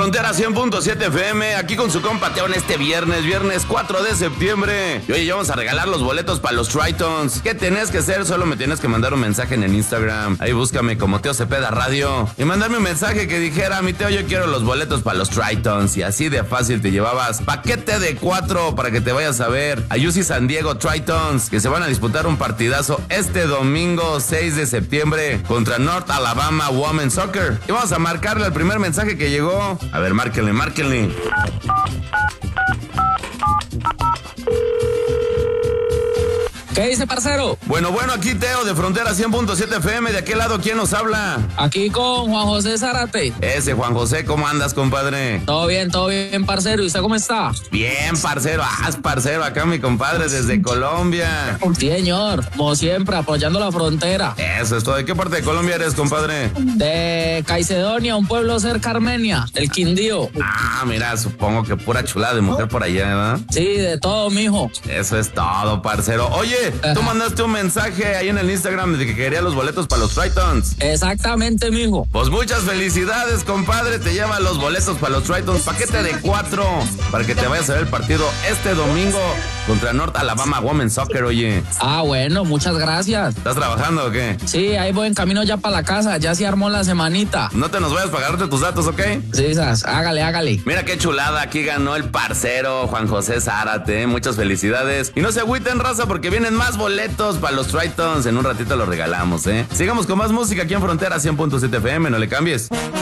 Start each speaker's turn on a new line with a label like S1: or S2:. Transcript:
S1: Frontera 100.7 FM, aquí con su compa Teo en este viernes 4 de septiembre. Y oye, ya vamos a regalar los boletos para los Tritons. ¿Qué tenés que hacer? Solo me tienes que mandar un mensaje en el Instagram. Ahí búscame como Teo Cepeda Radio. Y mandarme un mensaje que dijera, mi Teo, yo quiero los boletos para los Tritons. Y así de fácil te llevabas paquete de 4 para que te vayas a ver a UC San Diego Tritons, que se van a disputar un partidazo este domingo 6 de septiembre contra North Alabama Women's Soccer. Y vamos a marcarle al primer mensaje que llegó. A ver, márquenle.
S2: ¿Qué dice, parcero?
S1: Bueno, aquí Teo de Frontera 100.7 FM. ¿De aquel lado quién nos habla?
S2: Aquí con Juan José Zárate.
S1: Ese Juan José, ¿cómo andas, compadre?
S2: Todo bien, parcero. ¿Y usted cómo está?
S1: Bien, parcero. Parcero, acá mi compadre desde Colombia.
S2: Sí, señor. Como siempre, apoyando la frontera.
S1: Eso es todo. ¿De qué parte de Colombia eres, compadre?
S2: De Caicedonia, un pueblo cerca a Armenia, el Quindío.
S1: Ah, mira, supongo que pura chulada de mujer por allá, ¿verdad?
S2: Sí, de todo, mijo.
S1: Eso es todo, parcero. Oye, tú mandaste un mensaje ahí en el Instagram de que quería los boletos para los Tritons.
S2: Exactamente, mijo.
S1: Pues muchas felicidades, compadre. Te lleva los boletos para los Tritons. Paquete de 4 para que te vayas a ver el partido este domingo contra North Alabama Women's Soccer, oye.
S2: Ah, bueno, muchas gracias.
S1: ¿Estás trabajando o qué?
S2: Sí, ahí voy en camino ya para la casa. Ya se armó la semanita.
S1: No te nos vayas a pagarte tus datos, ¿ok?
S2: Sí, hágale.
S1: Mira qué chulada. Aquí ganó el parcero Juan José Zárate. Muchas felicidades. Y no se agüiten, raza, porque vienen más boletos para los Tritons. En un ratito los regalamos, ¿eh? Sigamos con más música aquí en Frontera 100.7 FM. No le cambies.